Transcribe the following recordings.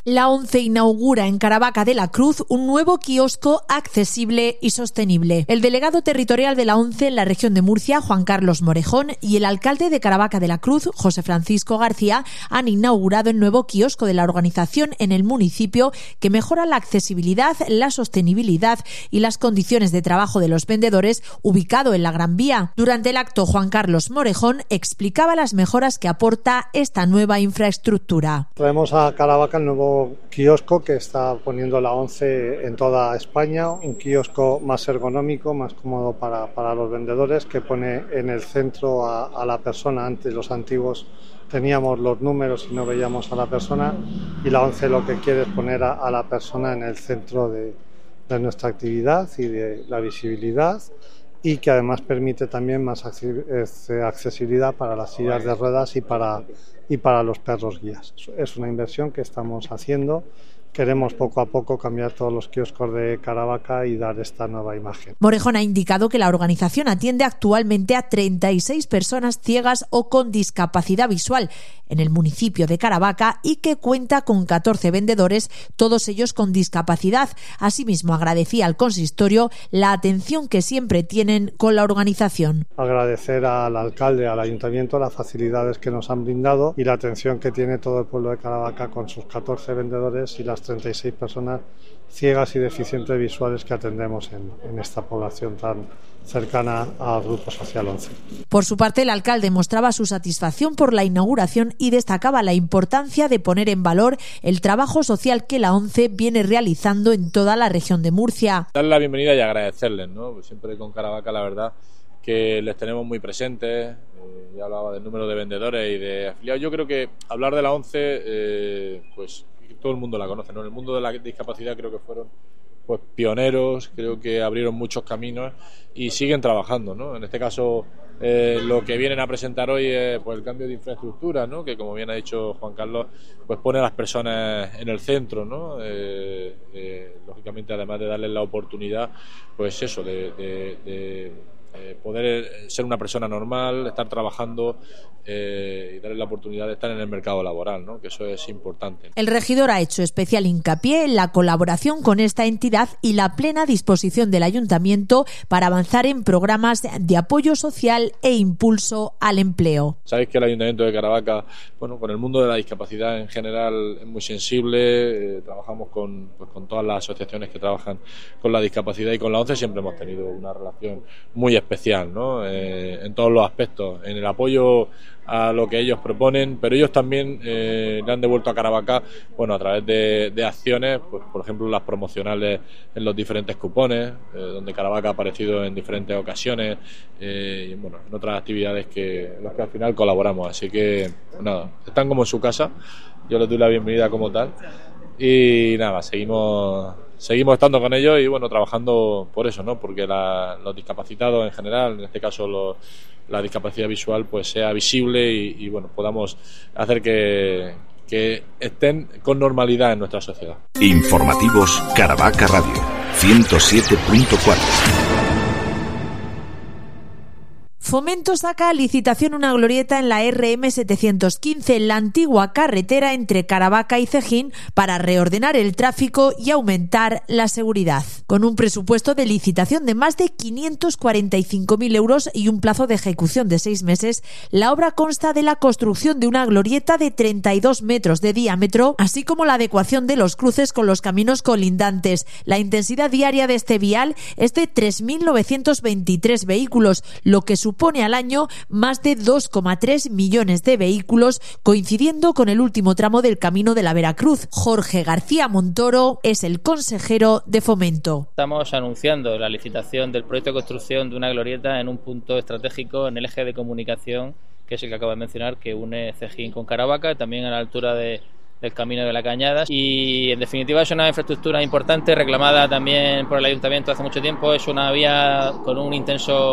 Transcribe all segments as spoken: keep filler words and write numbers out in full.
La ONCE inaugura en Caravaca de la Cruz un nuevo kiosco accesible y sostenible. El delegado territorial de la ONCE en la región de Murcia, Juan Carlos Morejón, y el alcalde de Caravaca de la Cruz, José Francisco García, han inaugurado el nuevo kiosco de la organización en el municipio que mejora la accesibilidad, la sostenibilidad y las condiciones de trabajo de los vendedores, ubicado en la Gran Vía. Durante el acto, Juan Carlos Morejón explicaba las mejoras que aporta esta nueva infraestructura. Traemos a Caravaca el nuevo kiosco que está poniendo la ONCE en toda España, un kiosco más ergonómico, más cómodo para, para los vendedores, que pone en el centro a, a la persona. Antes los antiguos teníamos los números y no veíamos a la persona, y la ONCE lo que quiere es poner a, a la persona en el centro de, de nuestra actividad y de la visibilidad, y que además permite también más accesibilidad para las sillas de ruedas y para y para los perros guías. Es una inversión que estamos haciendo. Queremos poco a poco cambiar todos los kioscos de Caravaca y dar esta nueva imagen. Morejón ha indicado que la organización atiende actualmente a treinta y seis personas ciegas o con discapacidad visual en el municipio de Caravaca y que cuenta con catorce vendedores, todos ellos con discapacidad. Asimismo, agradecía al consistorio la atención que siempre tienen con la organización. Agradecer al alcalde, al ayuntamiento, las facilidades que nos han brindado y la atención que tiene todo el pueblo de Caravaca con sus catorce vendedores y las treinta y seis personas ciegas y deficientes visuales que atendemos en, en esta población tan cercana al Grupo Social once. Por su parte, el alcalde mostraba su satisfacción por la inauguración y destacaba la importancia de poner en valor el trabajo social que la ONCE viene realizando en toda la región de Murcia. Darle la bienvenida y agradecerles, ¿no? Pues siempre con Caravaca, la verdad, que les tenemos muy presentes. Eh, ya hablaba del número de vendedores y de afiliados. Yo creo que hablar de la ONCE, eh, pues todo el mundo la conoce, ¿no? En el mundo de la discapacidad creo que fueron pues pioneros, creo que abrieron muchos caminos y siguen trabajando, ¿no? En este caso, eh, lo que vienen a presentar hoy es pues el cambio de infraestructura, ¿no? Que, como bien ha dicho Juan Carlos, pues pone a las personas en el centro, ¿no? Eh, eh, lógicamente, además de darles la oportunidad, pues eso, de, de, de eh, poder ser una persona normal, estar trabajando eh, y darles la oportunidad de estar en el mercado laboral, ¿no? Que eso es importante. El regidor ha hecho especial hincapié en la colaboración con esta entidad y la plena disposición del ayuntamiento para avanzar en programas de apoyo social e impulso al empleo. Sabéis que el ayuntamiento de Caravaca, bueno, con el mundo de la discapacidad en general es muy sensible. Eh, trabajamos con, pues, con todas las asociaciones que trabajan con la discapacidad, y con la ONCE siempre hemos tenido una relación muy especial, ¿no? Eh, en todos los aspectos, en el apoyo a lo que ellos proponen, pero ellos también eh, le han devuelto a Caravaca, bueno, a través de, de acciones, pues por ejemplo las promocionales en los diferentes cupones, eh, donde Caravaca ha aparecido en diferentes ocasiones, eh, y bueno, en otras actividades que en las que al final colaboramos, así que pues nada, están como en su casa, yo les doy la bienvenida como tal, y nada, seguimos seguimos estando con ellos y bueno, trabajando por eso, ¿no? Porque la, los discapacitados en general, en este caso los, la discapacidad visual, pues sea visible y, y bueno, podamos hacer que, que estén con normalidad en nuestra sociedad. Informativos Caravaca Radio ciento siete punto cuatro. Fomento saca a licitación una glorieta en la R M setecientos quince, en la antigua carretera entre Caravaca y Cejín, para reordenar el tráfico y aumentar la seguridad. Con un presupuesto de licitación de más de quinientos cuarenta y cinco mil euros y un plazo de ejecución de seis meses, la obra consta de la construcción de una glorieta de treinta y dos metros de diámetro, así como la adecuación de los cruces con los caminos colindantes. La intensidad diaria de este vial es de tres mil novecientos veintitrés vehículos, lo que supone Supone al año más de dos coma tres millones de vehículos, coincidiendo con el último tramo del Camino de la Veracruz. Jorge García Montoro es el consejero de Fomento. Estamos anunciando la licitación del proyecto de construcción de una glorieta en un punto estratégico en el eje de comunicación, que es el que acabo de mencionar, que une Cejín con Caravaca, también a la altura de del Camino de la Cañada, y en definitiva es una infraestructura importante, reclamada también por el ayuntamiento hace mucho tiempo. Es una vía con un intenso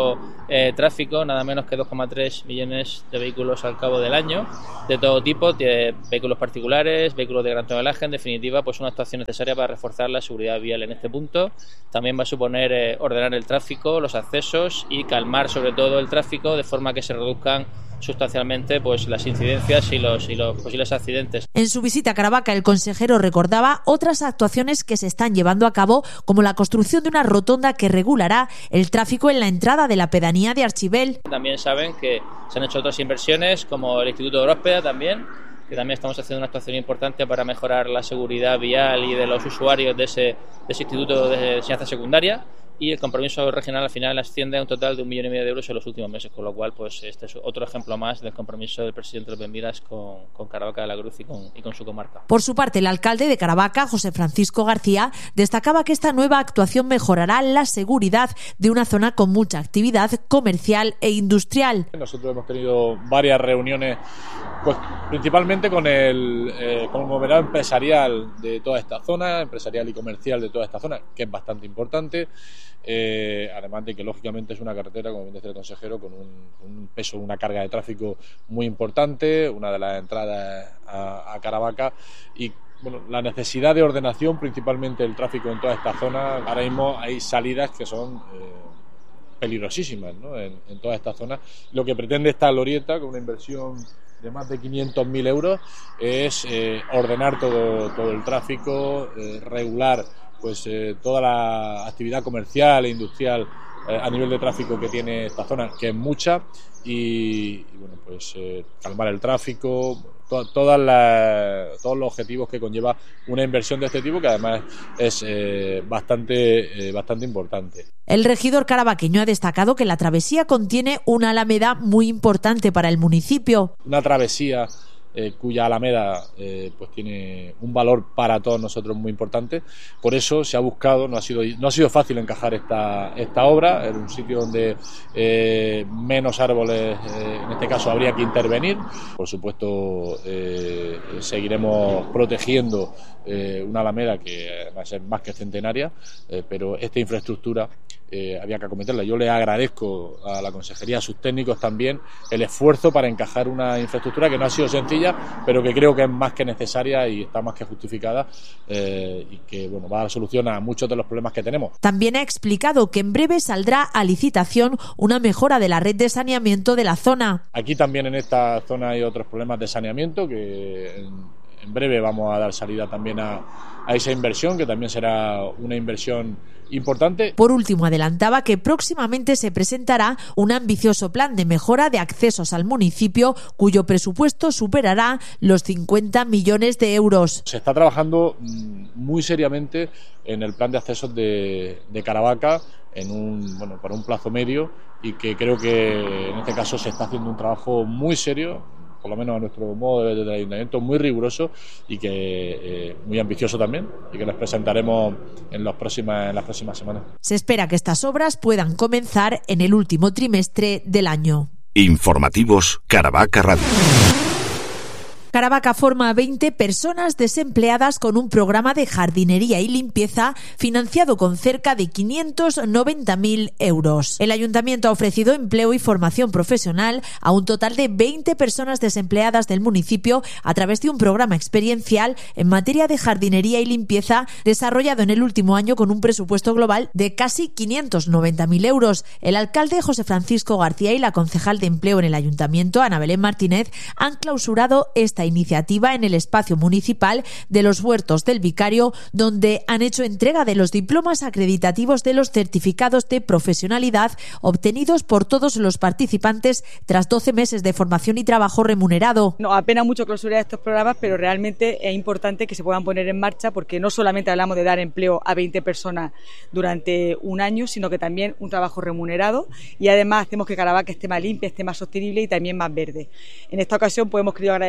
eh, tráfico, nada menos que dos coma tres millones de vehículos al cabo del año, de todo tipo, de vehículos particulares, vehículos de gran tonelaje. En definitiva, pues una actuación necesaria para reforzar la seguridad vial en este punto. También va a suponer eh, ordenar el tráfico, los accesos y calmar sobre todo el tráfico de forma que se reduzcan sustancialmente pues las incidencias y los, y los posibles accidentes. En su visita a Caravaca, el consejero recordaba otras actuaciones que se están llevando a cabo, como la construcción de una rotonda que regulará el tráfico en la entrada de la pedanía de Archibel. También saben que se han hecho otras inversiones, como el Instituto de Oróspeda también, que también estamos haciendo una actuación importante para mejorar la seguridad vial y de los usuarios de ese, de ese instituto de enseñanza secundaria. Y el compromiso regional al final asciende a un total de un millón y medio de euros en los últimos meses, con lo cual pues este es otro ejemplo más del compromiso del presidente López Miras con, con Caravaca de la Cruz y con, y con su comarca. Por su parte, el alcalde de Caravaca, José Francisco García, destacaba que esta nueva actuación mejorará la seguridad de una zona con mucha actividad comercial e industrial. Nosotros hemos tenido varias reuniones, pues principalmente con el eh, conglomerado empresarial de toda esta zona, empresarial y comercial de toda esta zona, que es bastante importante. Eh, además de que lógicamente es una carretera, como bien decía el consejero, con un, un peso, una carga de tráfico muy importante, una de las entradas a, a Caravaca, y bueno, la necesidad de ordenación principalmente del tráfico en toda esta zona. Ahora mismo hay salidas que son eh, peligrosísimas, ¿no? en, en toda esta zona. Lo que pretende esta glorieta, con una inversión de más de quinientos mil euros, es eh, ordenar todo, todo el tráfico, eh, regular pues eh, toda la actividad comercial e industrial eh, a nivel de tráfico que tiene esta zona, que es mucha, y, y bueno, pues eh, calmar el tráfico, to todas las, todos los objetivos que conlleva una inversión de este tipo, que además es eh, bastante, eh, bastante importante. El regidor caravaqueño ha destacado que la travesía contiene una alameda muy importante para el municipio. Una travesía Eh, cuya alameda eh, pues tiene un valor para todos nosotros muy importante. Por eso se ha buscado, no ha sido, no ha sido fácil encajar esta, esta obra en un sitio donde eh, menos árboles, eh, en este caso, habría que intervenir. Por supuesto, eh, seguiremos protegiendo eh, una alameda que va a ser más que centenaria, eh, pero esta infraestructura Eh, había que acometerla. Yo le agradezco a la consejería, a sus técnicos también, el esfuerzo para encajar una infraestructura que no ha sido sencilla, pero que creo que es más que necesaria y está más que justificada, eh, y que bueno, va a dar solución a muchos de los problemas que tenemos. También ha explicado que en breve saldrá a licitación una mejora de la red de saneamiento de la zona. Aquí también en esta zona hay otros problemas de saneamiento que en, en breve vamos a dar salida también a, a esa inversión, que también será una inversión importante. Por último, adelantaba que próximamente se presentará un ambicioso plan de mejora de accesos al municipio, cuyo presupuesto superará los cincuenta millones de euros. Se está trabajando muy seriamente en el plan de accesos de, de Caravaca en un, bueno, para un plazo medio, y que creo que en este caso se está haciendo un trabajo muy serio, por lo menos a nuestro modo de ver del ayuntamiento, muy riguroso y que eh, muy ambicioso también, y que les presentaremos en, los próximas, en las próximas semanas. Se espera que estas obras puedan comenzar en el último trimestre del año. Informativos Caravaca Radio. Caravaca forma a veinte personas desempleadas con un programa de jardinería y limpieza financiado con cerca de quinientos noventa mil euros. El ayuntamiento ha ofrecido empleo y formación profesional a un total de veinte personas desempleadas del municipio a través de un programa experiencial en materia de jardinería y limpieza desarrollado en el último año con un presupuesto global de casi quinientos noventa mil euros. El alcalde José Francisco García y la concejal de empleo en el ayuntamiento, Ana Belén Martínez, han clausurado esta iniciativa en el espacio municipal de los Huertos del Vicario, donde han hecho entrega de los diplomas acreditativos de los certificados de profesionalidad obtenidos por todos los participantes tras doce meses de formación y trabajo remunerado. No, apenas mucho clausurar estos programas, pero realmente es importante que se puedan poner en marcha, porque no solamente hablamos de dar empleo a veinte personas durante un año, sino que también un trabajo remunerado, y además hacemos que Caravaca esté más limpia, esté más sostenible y también más verde. En esta ocasión pues hemos querido agradecer a los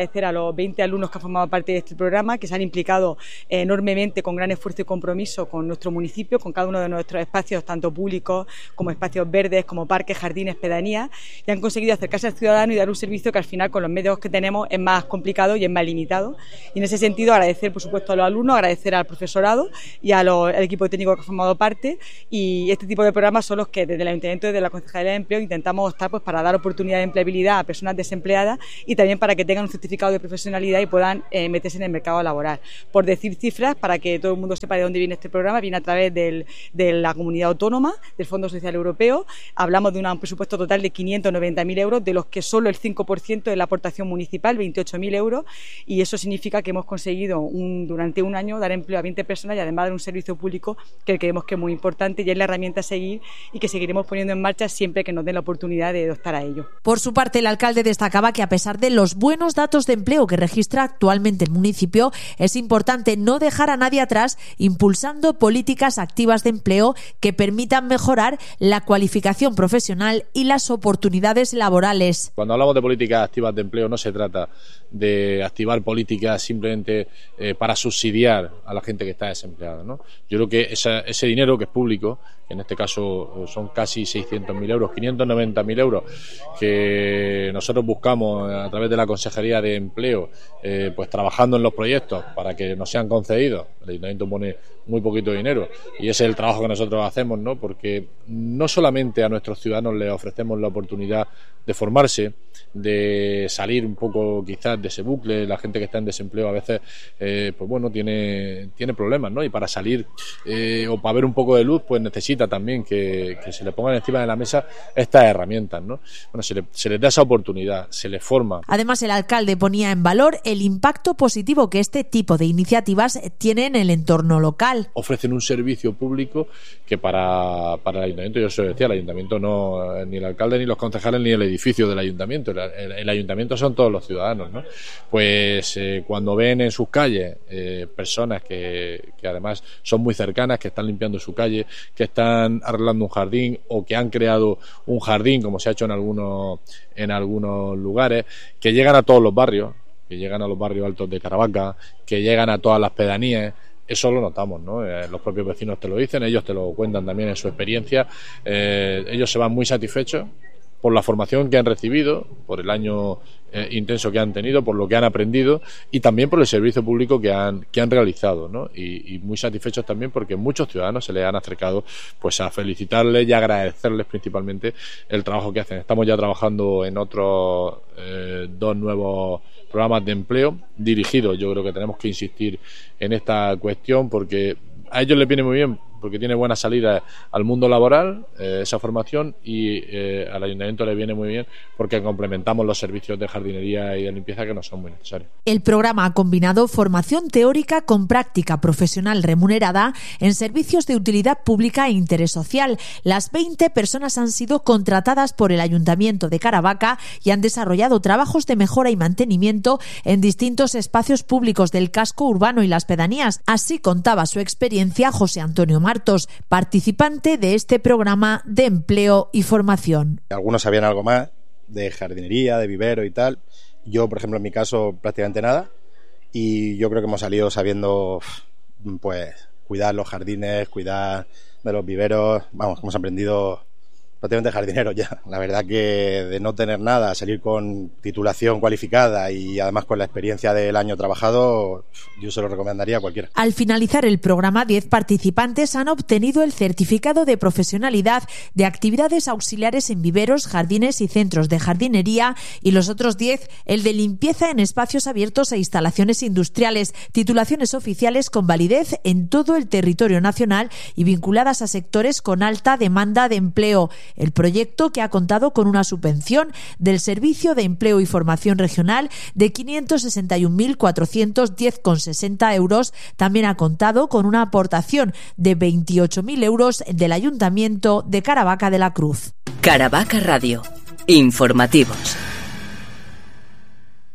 los veinte alumnos que han formado parte de este programa, que se han implicado enormemente con gran esfuerzo y compromiso con nuestro municipio, con cada uno de nuestros espacios, tanto públicos como espacios verdes, como parques, jardines, pedanías, y han conseguido acercarse al ciudadano y dar un servicio que al final con los medios que tenemos es más complicado y es más limitado. Y en ese sentido agradecer por supuesto a los alumnos, agradecer al profesorado y a los, al equipo técnico que ha formado parte, y este tipo de programas son los que desde el Ayuntamiento y desde la Concejalía de Empleo intentamos optar pues, para dar oportunidad de empleabilidad a personas desempleadas y también para que tengan un certificado de profesionalidad y puedan eh, meterse en el mercado laboral. Por decir cifras, para que todo el mundo sepa de dónde viene este programa, viene a través del, de la Comunidad Autónoma, del Fondo Social Europeo. Hablamos de un presupuesto total de quinientos noventa mil euros, de los que solo el cinco por ciento es la aportación municipal, veintiocho mil euros, y eso significa que hemos conseguido un, durante un año dar empleo a veinte personas y además dar un servicio público que creemos que es muy importante y es la herramienta a seguir y que seguiremos poniendo en marcha siempre que nos den la oportunidad de optar a ello. Por su parte, el alcalde destacaba que a pesar de los buenos datos de empleo que registra actualmente el municipio, es importante no dejar a nadie atrás, impulsando políticas activas de empleo que permitan mejorar la cualificación profesional y las oportunidades laborales. Cuando hablamos de políticas activas de empleo no se trata de activar políticas simplemente eh, para subsidiar a la gente que está desempleada, ¿no? Yo creo que esa, ese dinero que es público, que en este caso son casi seiscientos mil euros, quinientos noventa mil euros, que nosotros buscamos a través de la Consejería de Empleo, eh, pues trabajando en los proyectos para que nos sean concedidos. El Ayuntamiento pone muy poquito dinero y ese es el trabajo que nosotros hacemos, ¿no? Porque no solamente a nuestros ciudadanos les ofrecemos la oportunidad de formarse, de salir un poco quizás de ese bucle. La gente que está en desempleo a veces eh, pues bueno tiene tiene problemas, ¿no? Y para salir eh, o para ver un poco de luz pues necesita también que, que se le pongan encima de la mesa estas herramientas, ¿no? Bueno, se, le, se les da esa oportunidad, se les forma. Además, el alcalde ponía en valor el impacto positivo que este tipo de iniciativas tiene en el entorno local. Ofrecen un servicio público que para, para el ayuntamiento, yo se lo decía, el ayuntamiento no, ni el alcalde, ni los concejales, ni el edificio del ayuntamiento. El, el, el ayuntamiento son todos los ciudadanos, ¿no? Pues eh, cuando ven en sus calles eh, personas que, que además son muy cercanas, que están limpiando su calle, que están arreglando un jardín o que han creado un jardín, como se ha hecho en algunos, en algunos lugares, que llegan a todos los barrios, que llegan a los barrios altos de Caravaca, que llegan a todas las pedanías. Eso lo notamos, ¿no? Eh, los propios vecinos te lo dicen, ellos te lo cuentan también en su experiencia. Eh, ellos se van muy satisfechos por la formación que han recibido, por el año eh, intenso que han tenido, por lo que han aprendido y también por el servicio público que han que han realizado, ¿no? Y, y muy satisfechos también porque muchos ciudadanos se les han acercado pues a felicitarles y agradecerles principalmente el trabajo que hacen. Estamos ya trabajando en otros eh, dos nuevos programas de empleo dirigidos. Yo creo que tenemos que insistir en esta cuestión porque a ellos les viene muy bien, porque tiene buena salida al mundo laboral eh, esa formación y eh, al ayuntamiento le viene muy bien porque complementamos los servicios de jardinería y de limpieza que no son muy necesarios. El programa ha combinado formación teórica con práctica profesional remunerada en servicios de utilidad pública e interés social. Las veinte personas han sido contratadas por el Ayuntamiento de Caravaca y han desarrollado trabajos de mejora y mantenimiento en distintos espacios públicos del casco urbano y las pedanías. Así contaba su experiencia José Antonio Martos, participante de este programa de empleo y formación. Algunos sabían algo más de jardinería, de vivero y tal. Yo, por ejemplo, en mi caso, prácticamente nada. Y yo creo que hemos salido sabiendo, pues, cuidar los jardines, cuidar de los viveros. Vamos, hemos aprendido prácticamente jardineros ya. La verdad que de no tener nada, salir con titulación cualificada y además con la experiencia del año trabajado, yo se lo recomendaría a cualquiera. Al finalizar el programa, diez participantes han obtenido el certificado de profesionalidad de actividades auxiliares en viveros, jardines y centros de jardinería y los otros diez el de limpieza en espacios abiertos e instalaciones industriales, titulaciones oficiales con validez en todo el territorio nacional y vinculadas a sectores con alta demanda de empleo. El proyecto, que ha contado con una subvención del Servicio de Empleo y Formación Regional de quinientos sesenta y un mil cuatrocientos diez coma sesenta euros, también ha contado con una aportación de veintiocho mil euros del Ayuntamiento de Caravaca de la Cruz. Caravaca Radio. Informativos.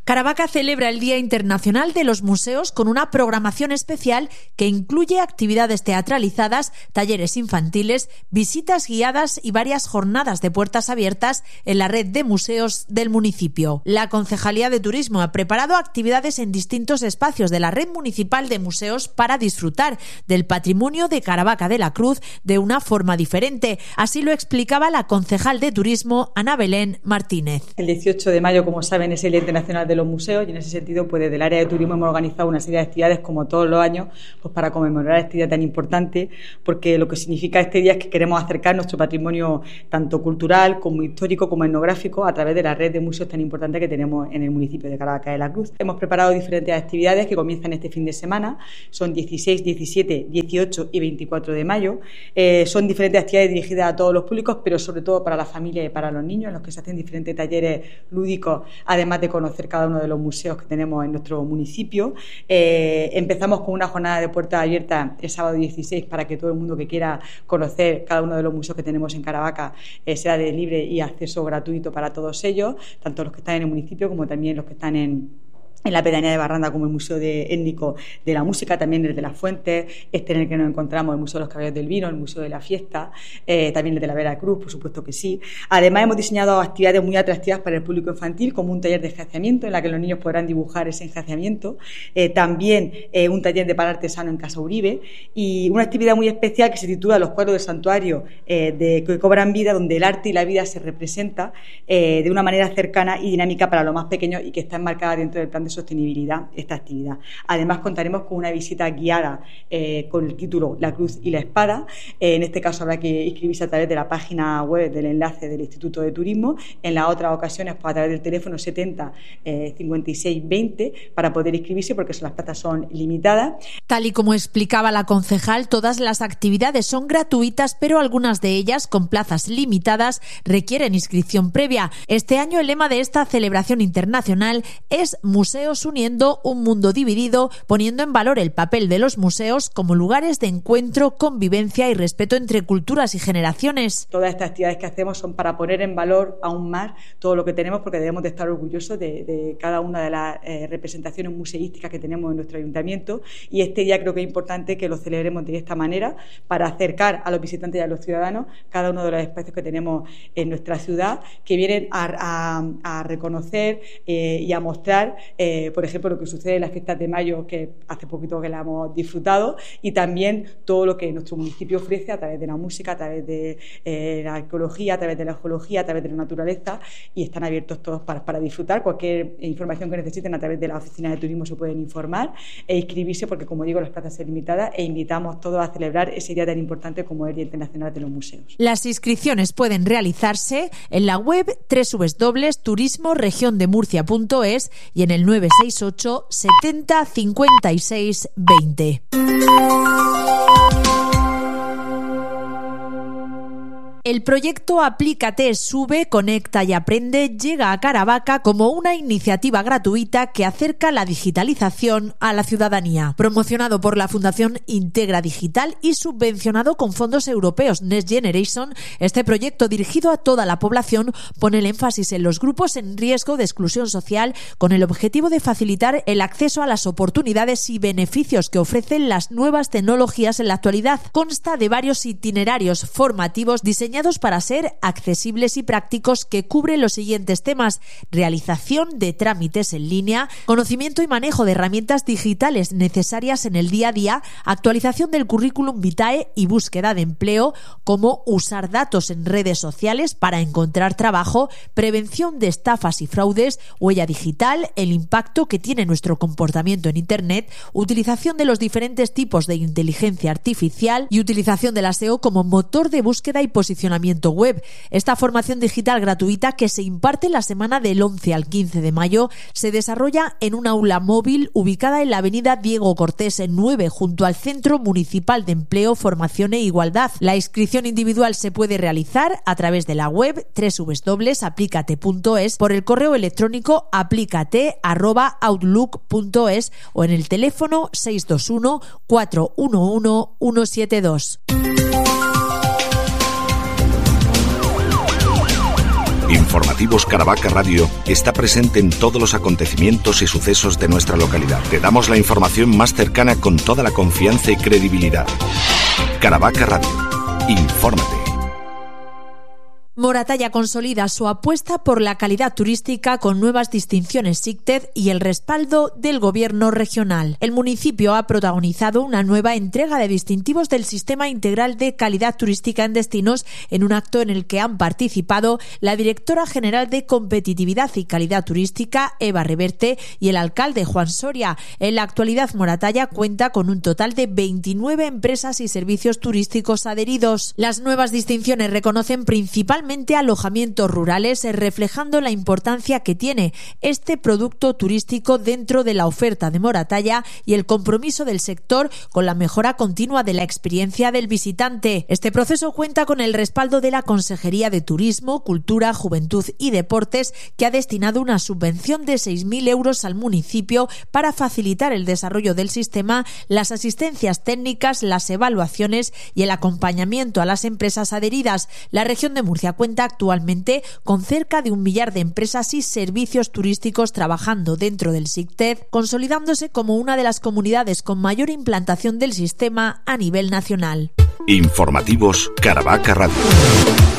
Caravaca celebra el Día Internacional de los Museos con una programación especial que incluye actividades teatralizadas, talleres infantiles, visitas guiadas y varias jornadas de puertas abiertas en la red de museos del municipio. La Concejalía de Turismo ha preparado actividades en distintos espacios de la red municipal de museos para disfrutar del patrimonio de Caravaca de la Cruz de una forma diferente. Así lo explicaba la concejal de Turismo, Ana Belén Martínez. El dieciocho de mayo, como saben, es el Día Internacional de los Museos y en ese sentido, pues desde el área de turismo hemos organizado una serie de actividades como todos los años, pues para conmemorar este día tan importante, porque lo que significa este día es que queremos acercar nuestro patrimonio tanto cultural como histórico como etnográfico a través de la red de museos tan importante que tenemos en el municipio de Caravaca de la Cruz. Hemos preparado diferentes actividades que comienzan este fin de semana, son dieciséis, diecisiete, dieciocho y veinticuatro de mayo. Eh, son diferentes actividades dirigidas a todos los públicos, pero sobre todo para la familia y para los niños, en los que se hacen diferentes talleres lúdicos, además de conocer cada uno de los museos que tenemos en nuestro municipio. Eh, empezamos con una jornada de puertas abiertas el sábado dieciséis para que todo el mundo que quiera conocer cada uno de los museos que tenemos en Caravaca eh, sea de libre y acceso gratuito para todos ellos, tanto los que están en el municipio como también los que están en en la pedanía de Barranda, como el Museo de Étnico de la Música, también el de las Fuentes, este en el que nos encontramos, el Museo de los Caballeros del Vino, el Museo de la Fiesta, eh, también el de la Vera Cruz, por supuesto que sí. Además, hemos diseñado actividades muy atractivas para el público infantil, como un taller de enjaciamiento, en la que los niños podrán dibujar ese enjaciamiento, eh, también eh, un taller de pan artesano en Casa Uribe, y una actividad muy especial que se titula Los cuadros del santuario, eh, de, que cobran vida, donde el arte y la vida se representa eh, de una manera cercana y dinámica para los más pequeños y que está enmarcada dentro del plan de sostenibilidad esta actividad. Además, contaremos con una visita guiada eh, con el título La Cruz y la Espada. Eh, en este caso habrá que inscribirse a través de la página web del enlace del Instituto de Turismo. En las otras ocasiones, pues a través del teléfono setenta, cincuenta y seis, veinte para poder inscribirse, porque las plazas son limitadas. Tal y como explicaba la concejal, todas las actividades son gratuitas, pero algunas de ellas, con plazas limitadas, requieren inscripción previa. Este año el lema de esta celebración internacional es Museos uniendo un mundo dividido, poniendo en valor el papel de los museos como lugares de encuentro, convivencia y respeto entre culturas y generaciones. Todas estas actividades que hacemos son para poner en valor aún más todo lo que tenemos, porque debemos de estar orgullosos de, de cada una de las eh, representaciones museísticas que tenemos en nuestro ayuntamiento, y este día creo que es importante que lo celebremos de esta manera para acercar a los visitantes y a los ciudadanos cada uno de los espacios que tenemos en nuestra ciudad, que vienen a, a, a reconocer eh, y a mostrar eh, Eh, por ejemplo, lo que sucede en las fiestas de mayo, que hace poquito que la hemos disfrutado, y también todo lo que nuestro municipio ofrece a través de la música, a través de eh, la arqueología, a través de la geología, a través de la naturaleza, y están abiertos todos para, para disfrutar. Cualquier información que necesiten a través de la oficina de turismo se pueden informar e inscribirse, porque, como digo, las plazas son limitadas, e invitamos todos a celebrar ese día tan importante como el Día Internacional de los Museos. Las inscripciones pueden realizarse en la web doble u doble u doble u punto turismo región de murcia punto es y en el nueve seis ocho, setenta, cincuenta y seis, veinte. El proyecto Aplícate, Sube, Conecta y Aprende llega a Caravaca como una iniciativa gratuita que acerca la digitalización a la ciudadanía. Promocionado por la Fundación Integra Digital y subvencionado con fondos europeos Next Generation, este proyecto dirigido a toda la población pone el énfasis en los grupos en riesgo de exclusión social, con el objetivo de facilitar el acceso a las oportunidades y beneficios que ofrecen las nuevas tecnologías en la actualidad. Consta de varios itinerarios formativos diseñados para ser accesibles y prácticos, que cubren los siguientes temas: realización de trámites en línea, conocimiento y manejo de herramientas digitales necesarias en el día a día, actualización del currículum vitae y búsqueda de empleo, cómo usar datos en redes sociales para encontrar trabajo, prevención de estafas y fraudes, huella digital, el impacto que tiene nuestro comportamiento en Internet, utilización de los diferentes tipos de inteligencia artificial y utilización del A S E O como motor de búsqueda y posicionamiento web. Esta formación digital gratuita, que se imparte la semana del once al quince de mayo, se desarrolla en un aula móvil ubicada en la avenida Diego Cortés en nueve, junto al Centro Municipal de Empleo, Formación e Igualdad. La inscripción individual se puede realizar a través de la web doble u doble u doble u punto aplicate punto es, por el correo electrónico aplicate arroba outlook punto es o en el teléfono seis dos uno, cuatro uno uno, uno siete dos. Informativos Caravaca Radio está presente en todos los acontecimientos y sucesos de nuestra localidad. Te damos la información más cercana con toda la confianza y credibilidad. Caravaca Radio. Infórmate. Moratalla consolida su apuesta por la calidad turística con nuevas distinciones SICTED y el respaldo del gobierno regional. El municipio ha protagonizado una nueva entrega de distintivos del Sistema Integral de Calidad Turística en Destinos en un acto en el que han participado la directora general de Competitividad y Calidad Turística, Eva Reverte, y el alcalde, Juan Soria. En la actualidad, Moratalla cuenta con un total de veintinueve empresas y servicios turísticos adheridos. Las nuevas distinciones reconocen principalmente alojamientos rurales, reflejando la importancia que tiene este producto turístico dentro de la oferta de Moratalla y el compromiso del sector con la mejora continua de la experiencia del visitante. Este proceso cuenta con el respaldo de la Consejería de Turismo, Cultura, Juventud y Deportes, que ha destinado una subvención de seis mil euros al municipio para facilitar el desarrollo del sistema, las asistencias técnicas, las evaluaciones y el acompañamiento a las empresas adheridas. La región de Murcia cuenta actualmente con cerca de un millar de empresas y servicios turísticos trabajando dentro del SICTED, consolidándose como una de las comunidades con mayor implantación del sistema a nivel nacional. Informativos Caravaca Radio.